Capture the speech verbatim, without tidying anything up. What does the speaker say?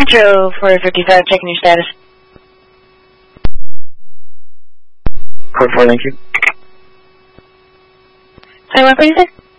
Metro four fifty-five, checking your status. Code four, thank you. Hi, what did you say?